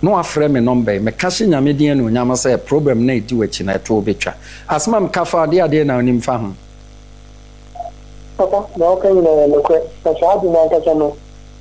no afre me number me ka hye nyame den no nyama say problem na edi wachi na to betwa asma me ka fa de na onim fa ho papa na o kan na lekwe na saadi na ka no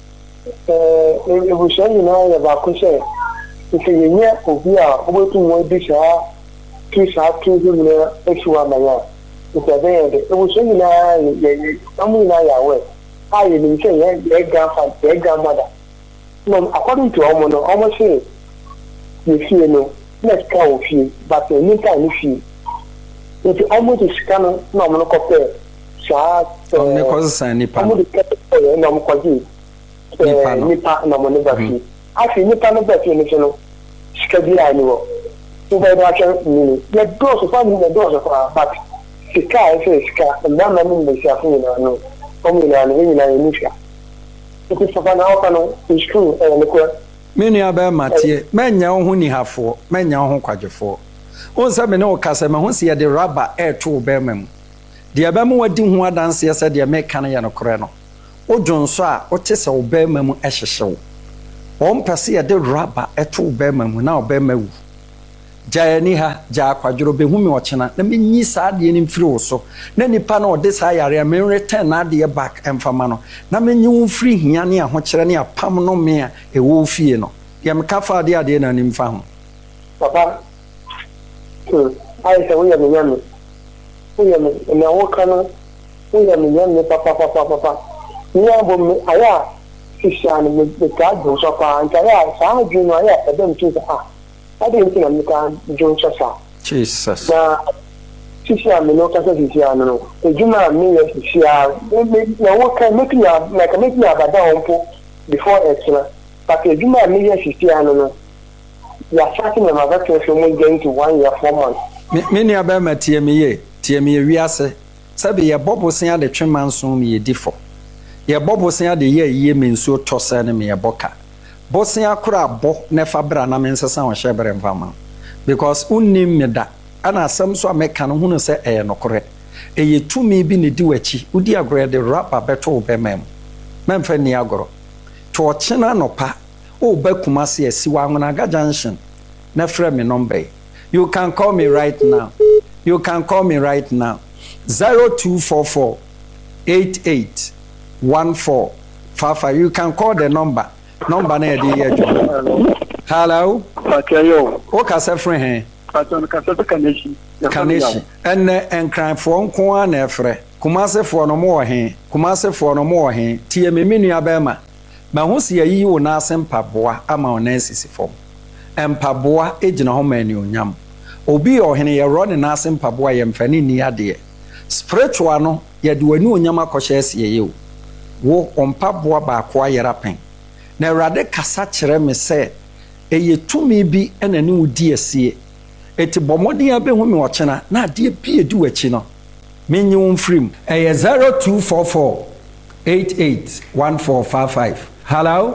ebuso ni na ya ba ko se ife obi a obotu mo bi sha tu na esuwa manya ife be de ebuso ni na ye amu na ya we ayi ni se ye grandmother no according to omo say you feel no let's go feel but you can feel if almost is kind of no compare sha ne ko san nipa almost no mo ko ji nipa no mo ne ba fi afi nipa no ba fi ni no skadi ani wo so ba da cha ni le do so fa ni le do so fa but sika na na ni le sha fu ni no o mi na ni ni sha it is for now no is true menu aba matie menya ho ni hafo menya ho kwadwefo onsa me ne o kasa me ho se de rubber to be mam de aba mu wadi ho adanse ye se de me kan ye no kore no odwonso a o te se o be mam ehyehew on pese ye de rubber to be mam na o be mawu jayani ha ja kwadworo be hu me ochena na menyi saa de ni mfiri wo so na nipa na o de saa yare me return na de back emfama no na menyi wo free hia ne ho kire ne apam no me a e wo fie no ye me ka fa de na ni mfa ho papa ai se wo ye me na wo kana wo ye me papa ni abo me aya sisha ni me ka do so pa ntaya saa ju no aya e dem tu I didn't think I'm going to do so. Jesus. Sisi amino kasa sisi ano. Ejuma mi ya sisi na wo kan make me abada onpo before extra. But ejuma mi ya sisi ano no. Ya starting na mabaka so mo going to 1 year 4 months. Me ni aba ma tie me wiase. Sabe ye bobosen ade twema nso me ye difo. Ye bobosen ade ye me nso tosa ne me ye boka. Bosen akura bo ne fabra na mensesa wo hyebre mfama because unnim me da ana asem so ameka no hunu se nokore tumi bi ne di wachi udi agore de rapa beto be mem memfa ni agoro to ochena nopa o ba kumase asiwa ngona aga junction na frɛ me number you can call me right now 0244 881455 you can call the number na e dey here. Hello. Akayo. O ka se frɛ he? Aton ka se Kaneshi. Kaneshi. Enkranfo nko a na efrɛ. Kumasefo no mo wɔ he. Tie me menu abema. Ma ho se yi wo na asempaboa ama ona asisifo. Empaboa ejina ho mani onyam. Obi ohene ye ro ne na asempaboa ye mfani ni ade. Spiritual no ye de wani onyam akɔhye asie ye wo ompaboa ba ko ayera pen. Na Awurade kasa kyerɛ me sɛ tumi bi ɛna ne wudi asie eti bɔmɔden abehu me wɔkyena na adeɛ bi edi wachi no menyi wo mfrim 0244 881455 hello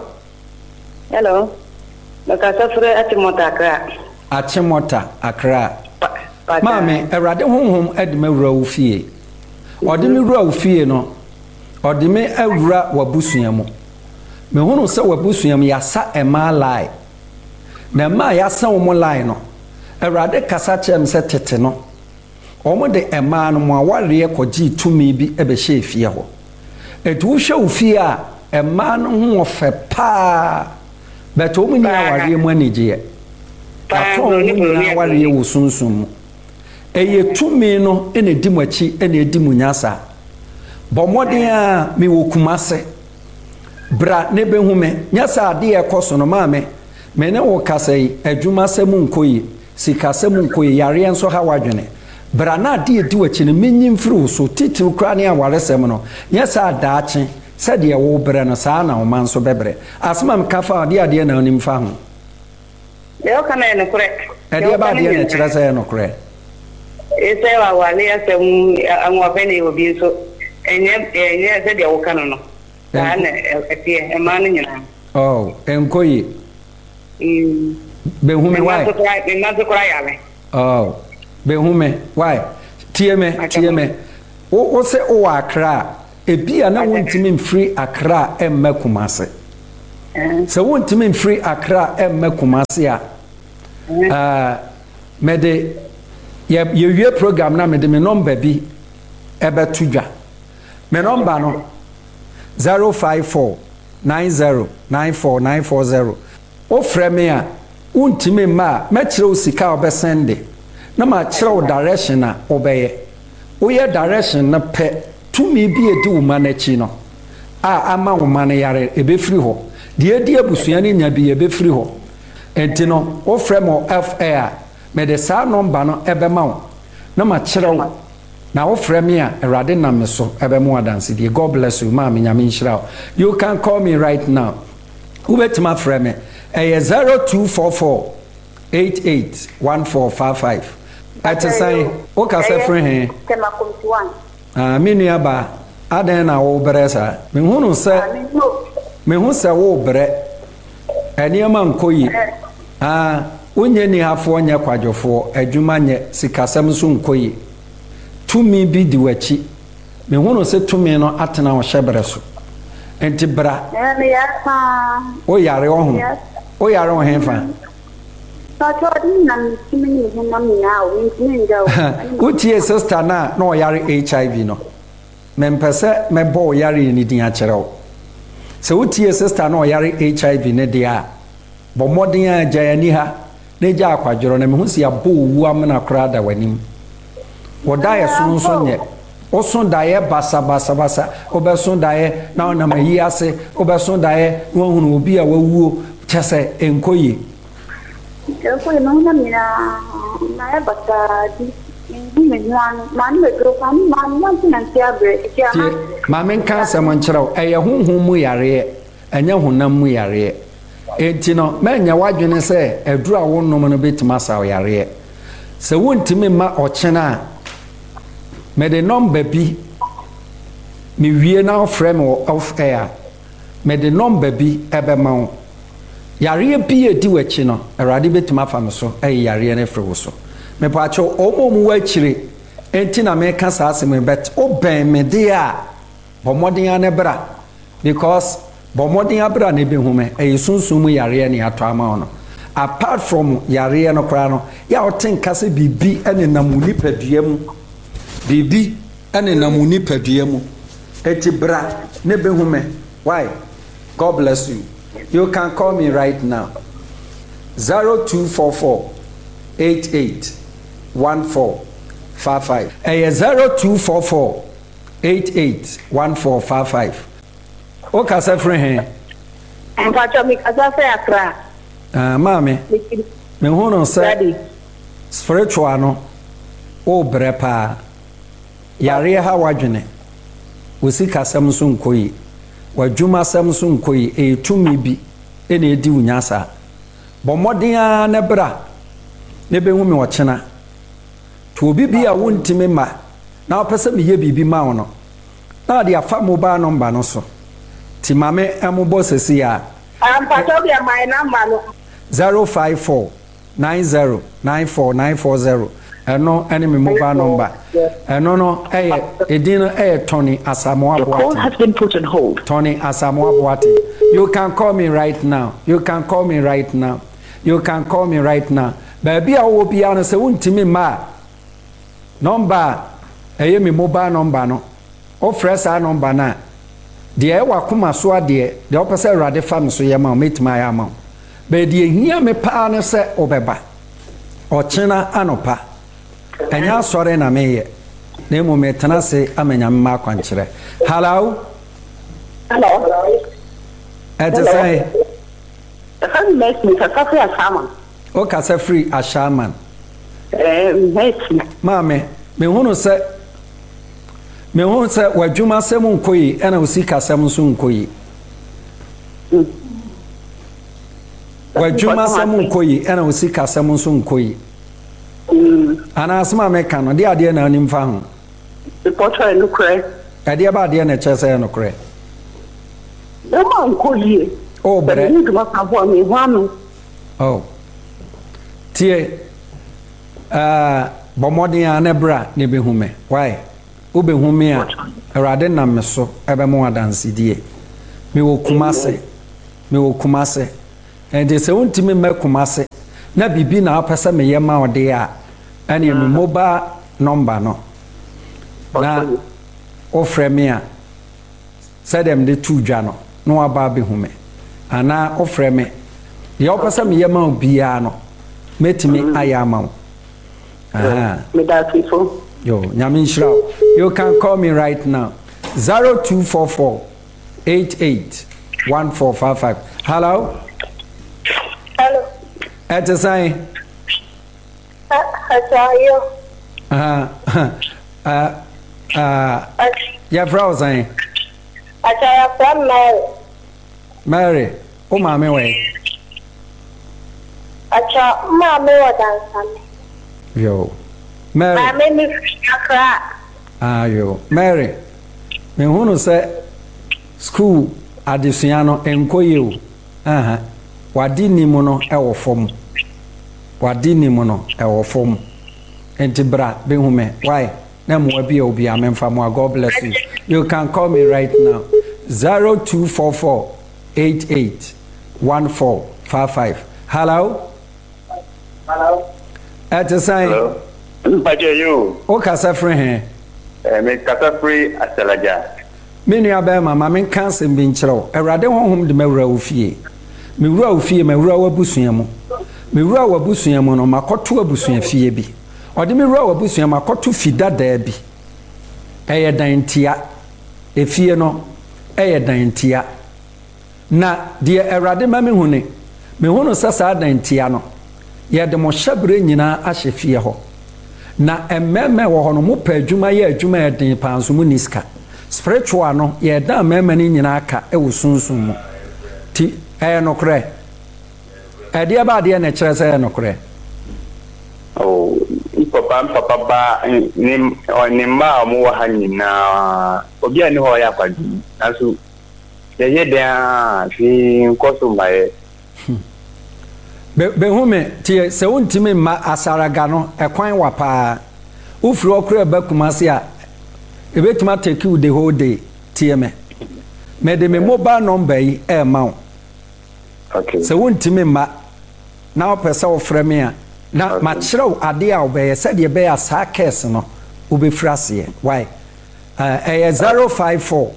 nakasa frɛ Achimota Accra Mame Awurade honhom adima wura wo fie ɔde me wura wo fie no ɔde me awura wabusua mu me hunu se wabusuam yasa ema lai na ma yasa wo mo lai no Awurade kasa kyem se tete no omo de ema no mo aware kogi tumi bi ebehye fie ho etu hwe wo fie a ema no ho ofe pa beto mu ni aware mu anigye ato mu ni aware wo sunsun mu tumi no ene di machi ene di munyasa bomoden a me wo kumase bra ne behume nyasa ade ekoso no maame me ne wo kasai adwuma semu nkoyi sikasemu nkoyi yare enso ha wadwene bra na ade edi wachi ne menyi mfiri so titiw kra ne awaresem no nyasa adaache sede wo bra no saa na wo manso bebre asema mkafa ade na onim fa ho yo kana ne kure ade ba ade na kira sai no kure ese wa wale asem anwa bene obi so enye sede wo kana no ana epie emanu nyina enkoyi behume why behume why tieme wo se o Accra ebia na wontimi mfiri Accra emma Kumase So won't mean free Accra emme Kumasi mede ye program na mede me number bi ebe tudwa me number no 05490949440 o frame a untimi ma me kire osika obesende na ma kire o direction na obeye o ye direction na pe tumi bi edi wo manachi no ama wo man yare ebe free ho de edi abusua ni nya bi ebe free ho enti no o frame o FA me de sa number no ebe ma wo na ma kire wo na wo frame a erade na me so ebe mo adanse die. God bless you ma me nya me nshira. You can call me right now. Ubetima frame 0244881455. At a say, okay, say friend. Mini aba aden na wo bresa. Me hunu se wo bre. Eniema nkoyi. Onye ni hafo onye kwadwofo, adwuma nye sikasem so nkoyi. Tumi bi di wachi. Me hunu se tumi no atena wo hyebre so. Enti bra. O yare ohun. O yare ohun fa. Utie sister na o yare HIV no. Mempese mebo yare ni din a kire wo. Se utie sister na o yare HIV ne dia. Bo modin a jayani ha. Ne ja akwadworo na me hu se ya bo wu amna kra da wanim. Woda ye sunsun nye. Osun daye basa obesun daye na ona mayi ase obesun daye won hunu obi a wawuo chese enkoyi no na mina na basa di me nwan man me gro fan man wan na tiabre ma men kan se mon kyerɛw eye honhom mu yare enya honam mu yare enti no menya wadwene se adura wonnom no betima sa yare se wontimi ma okyena me de number bi me wie na frame of air me de number bi ebe ma wo yare bi edi wachi no erade betima fa me so yare ne frɛ wo so me pa cho omomu wachire enti na me ka sa asem bet oben me de a bomodin ane bra because bomodin abra na be hume sunsun mu yare ne ato ama ono apart from yare no kra no ya oten kase bibi ene namuni paduam bibi ene namuni paduam eti bra ne be hume. Why? God bless you. You can call me right now. 0244881455. 0244881455. O ka se free hen. Mpacho mi ka se Accra. Mama. Me hu no se spiritual no o brepa yare ha wadwene osika sam so nkoyi wadwuma sam so nkoyi etumi bi ene edi unyasa bomodin a ne bra ne be hu me okyena to obi bi a wontimi ma na opese me ye bibi ma wono na de afa mobile number no so ti mame embo sesi a mpacho bi my number no 05490949440 eno ene me mobile number eno no edin Tony Asamoah Boateng. Call has been put on hold. Tony Asamoah Boateng. You can call me right now. You can call me right now. You can call me right now. Baby a wo bia no se wontimi ma number me mobile number no o fresh number na de wa kuma so ade de opese rade fam so ye ma metima ya ma be de hia me pa no se obeba o chena anopa enya sore na meye na mu metana se amenya mma kwankire. Hello. Ete say o ka se free ashaman mame me hunu se wadwuma sem nkoyi ena usika sem so nkoyi wadwuma sem nkoyi ena usika sem so nkoyi ana asma me kan no de ade na anim fa ho reporter no kre ade ba ade na chese no kre no man nkoyi o bre ni duma ka bo mi hwanu oh tie bomodin anebra ne behume. Why? Ubehume a erade na me so ebe mo adansidie me wo Kumase me wo Kumase and they say untimi me Kumase na bibi na apesa me yema ode a ene me mobile number no na ofre me a say dem de tu dwa no no aba be hume ana ofre me ye opesa me yema obia no metimi ayama wo me da people yo nyame nshira you can call me right now 0244 881455 hello at the sign yeah browsing from Mary oh mama way mama yo Mary yo Mary me hunu say school adesua no enkoye o wadi nimu no ewo fom wadi nimu no ewo fom entibra be hume why na mo abi obi amemfa mo God bless you you can call me right now 0244 881455 hello at the sign hello Paje you o kasa free he me kasa free asalaja menu aba mama men kanse bi nkyerɛw awurade honhom de mawura ofie mewura ofie mewura wabusua mu mewura wabusua mu no makoto abusua fie bi ɔde mewura wabusua makoto fidada bi ɛyɛ dantia efie no ɛyɛ dantia na de awurade ma me hune me hunu sasa dantia no yɛ de mo hyabre nyina ahye fie hɔ na emmeme wɔ hɔ no mo pa adwuma yɛ adwuma yɛ den panso mu niska spiritual no ye da mema ni nyina aka e wo sunsun mu ti no kre e dia ba de na kire se no kre oh papa ba ni ma mu wa hanina obi ani ho ya kwadu aso ye de fi nkoso mai be hume ti se wontimi ma asaraga no ekwan wa pa ufiri okre ba Kumase a ebetuma take you the whole day TM me de me mobile number yi e ma okay se wontimi ma na opesa wo frɛ me a na ma kyerɛw ade a obeye sɛ de be ya sa case no obefrase why 054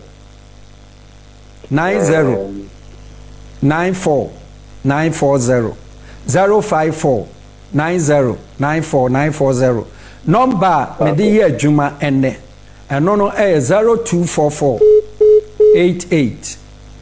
90 94 940 054 90 94 940 number me de ye adwuma enne eno no 0244 88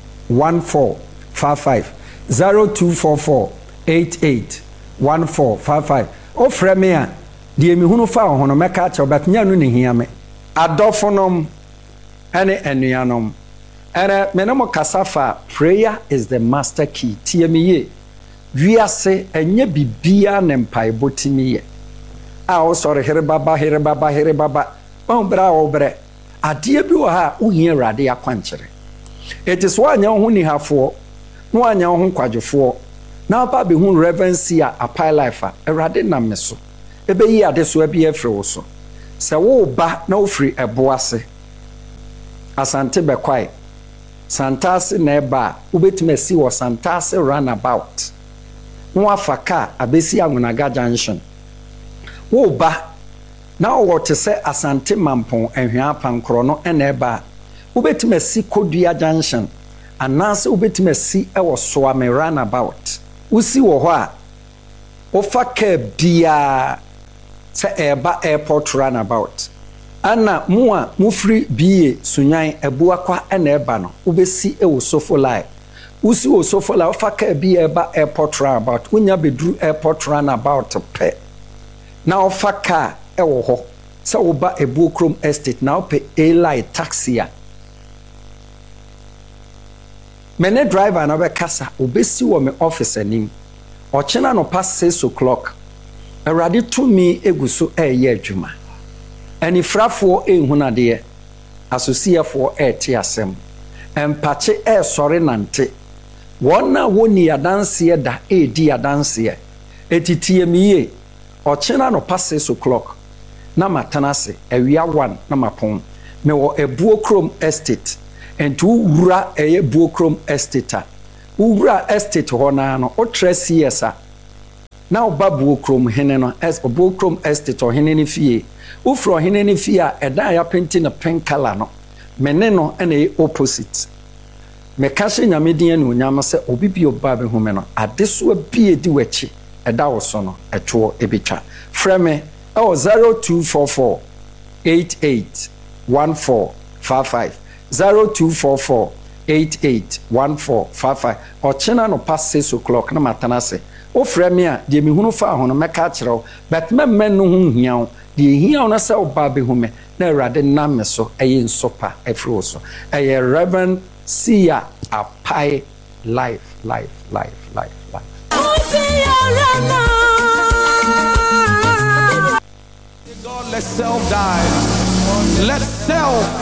1455 0244 88 1455 o frɛ me a de mi hunu fa ho no meka cha obetnya no ne hia me adofonom ene enuanom ene me no kasafa prayer is the master key tie me ye wiase enye bibia ne mpai botimi ye a o sore here baba on bra o bre ade bi wo ha wo hia rade akwankyere it is one anya ho ni hafo no anya ho kwadwefo na ba be hu reverence a apai life a rade na me so ebe yi ade so abi afre wo so se wo ba na wo free ebo ase asante be kwai santase na eba wo betime si wo santase runabout no afaka abesi Anwonaga junction wo ba na wo te se asante mampon ehwea pankro no ena eba wo betime si Kodua junction anase wo betime si e wo Soame runabout wo si wo ho a wo fa ka bia se eba airport runabout ana mu a mu free bie sunyan ebua kwa ena eba no wo besi e wo Sofo line usi wo Sofo line wo fa ka bia eba airport runabout unya bedru airport runabout pe na wo fa ka e wo ho se wo ba Ebuokrom estate na wo pe A-line taxi a mene driver na be kasa obesi wo me office anim o chena no past 6 o'clock erade to me eguso eye adwuma ani frafo ehunade ye asosiefo ete asem empache sore nante wona woni adanse da edi adanse etitie miye o chena no past 6 o'clock na matanase awia 1 na mapon me wo Ebuokrom estate enti wura Ebuokrom estate wura estate ho na no o tre CS a na oba buokrom hene no buokrom estate o hene ne fie ufro hene ne fie a eda ya painting na pink color no mene no na opposite me ka hye nyame din anu nyam se obi bi oba be hu me no ade so bi edi wachi eda wo so no eto ebetwa frame 0244 881455 0244 881455 ochena no pass 6 o'clock na matana se o frame a de me hunu fa ho no meka kyerɛw but men no hu hiaw de hiaw na se oba be hu me na awurade nam me so eye nsopa afro so eye Reverend Sia Apai life. God, let self die. Let self